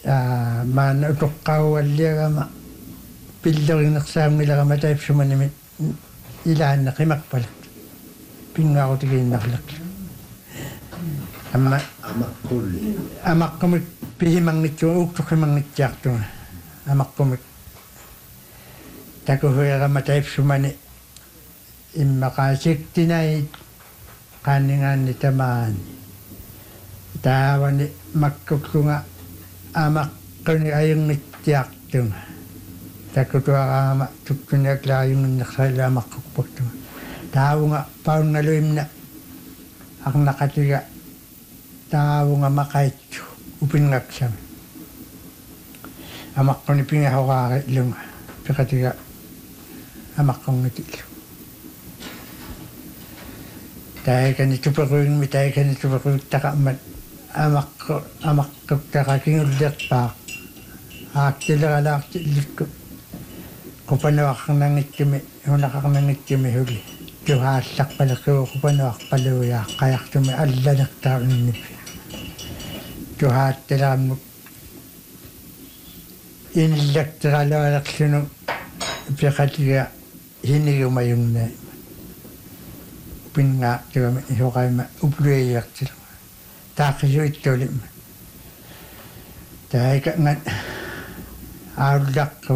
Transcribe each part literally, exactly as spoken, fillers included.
aa maan utoqqaualliagama pillerinersaammilerama taipsumanimi ilaanneqimakpalak pingaarutigiinnarlak amma amaqqulli amaqqumik pihimangitsu uuktuqimangitsiartunga amaqqumik takuhuerama taipsumani immaqaasiktinait qaanningaanni tamaani taavani makkukkunga amaqquni ayungitsiartunga takutuaraama tukkuniaklaayunginnersaila amaqqukpaktunga taavunga paungaluimna arnaqatiga taavunga maqaitsu upingaksami amaqquni pingahoraariillunga piqatiga amaqqungitillu taikani tuperuingmi taikani tuperuittaqammat amaqqu amaqquktaqa aaktileralaartillikku qupanuarnangitsumi hunaqarnangitsumi huli tuhaallaqpalequu qupanuarpaluuyaa qajartumi allanertaarunnippi tuhaattilerammuk inillakteraloalerlunu piqatiga hinigumayungnaa pingaa tigami ihoqaima upluiartilu taaqisuittuulimma taaikangan aarullaqqu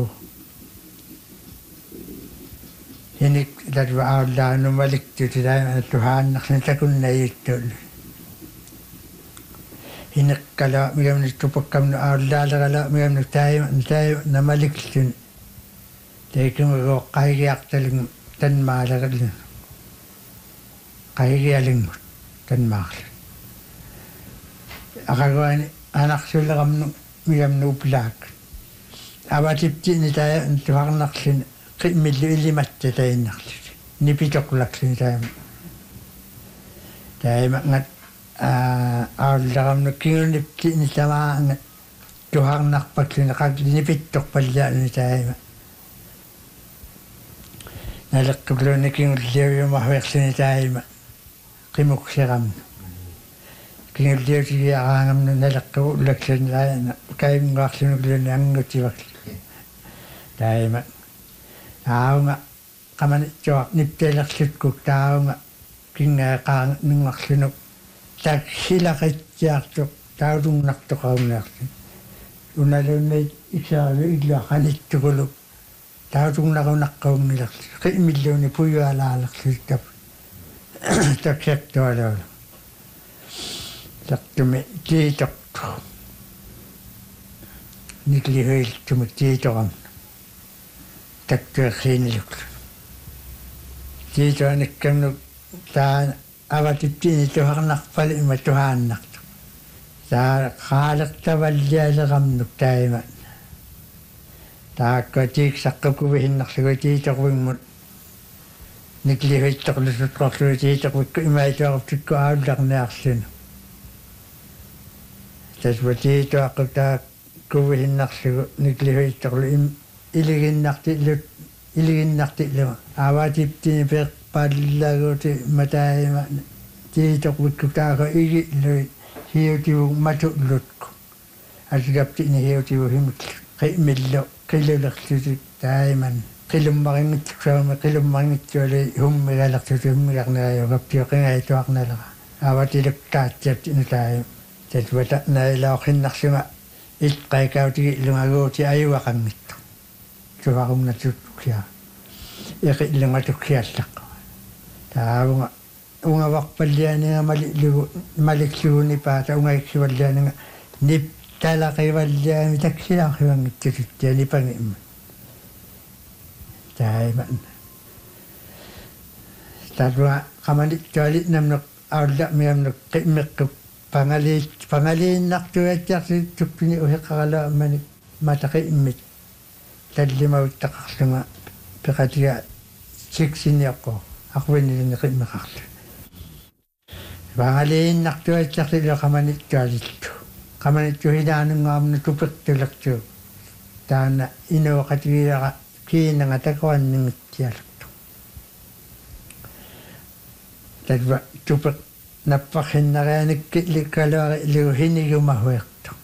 hinik tatwa aarullaanumaliktu tilaima tuhaannarni takunnayittuullu hineqqala migamni tupakkamnu aarullaalerala migamni taima taima namaliktun taikumugo qaigiartalin tanmaalerallun qaigialingut tanmaarlu aqaguani anarsulleramnu migamnu uplaak avatiptini taya tuharnarlun qimmillu ilimatta tainnarlu nipitoqlakluni tayama tayama ngat aarullaramnu kingulniptini tamaanga tuharnarpakluni qaqli nipittoqpallaani tayama naleqquluni kingulliuyumahverluni tayama qimuksiramnu kingulliutigiaraangamnu naleqqu ullakluni tayana kaimngaarlunukluni angutivaklu tayama aunga qamanitsuaq nipteelerlutkuk taaunga kingaaqaanga nungarlunu takhilaqitsiartuq taalunnartoqaungaarlu unalunait isaalu illaaqanittukulu taalunnarunaqquungilerlu qimmilluuni puyualaalerlu tap taksattualaulu taktumi tiitoqtu niklihuiltumik tiitoqam taktuerriiniluklu tiitoanikkamnu taa avatiptini tuharnarpali ima tuhaannartu taa qaaleqtavallialeramnuk taima taakka tiiksaqqakuvihinnarlugu tiitoqvingmut niklihuittoqlusutqorlugu tiitoqvikku imaituaruptikku aullarniarlunu tasva tiitoaqqu taakkuvihinnarlugu niklihuittoqlu iliginnartillut iliginnartilluma avatiptini peqpallaguti mataima tiitoqvikku taaka igillui hiutivu matullutku asigaptini hiutivu himiklu qimmillu qilulerluti taiman qilummaringitsuami qilummaringitsuali hummigalertuti hummigarnerayo gaptioqingaituarnalera avatiluktaatiaptini taima tatwata nailaoqinnarsunga itqaikautigi ilungaguuti ayuaqangittu tuvarungatuttukia iqillungatukkiallaqqa taavunga ungavarpallianiga malilugu malikluuni paata ungaiksivallianiga niptalaqivalliani taksilaarivangittusuttia nipangimma taiman tatwa qamanittuali namneq aulla miamneq qimmeqquk pangaliit pangaliinnartuattiarsi tuppini uhiqqaralaamani mataqiimmit tallimauttaqarlunga piqatiga siksiniaqqo aqvinilini qimmeqarlu pangaliinnartuattiarsi qamaniittualittu qamanittu hilaanungaamnu tupiqtulertu taana inuoqatigilaqa kiinanga takuanningittialuktu tatwa tupiq napparhinnarianikki likkaluari liuhinigumahuertu